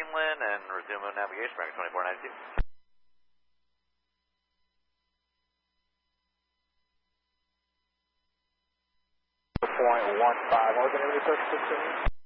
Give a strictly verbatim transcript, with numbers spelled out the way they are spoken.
Greenland and resume navigation, American twenty-four ninety-two. point one five, Oregon, any purchase system?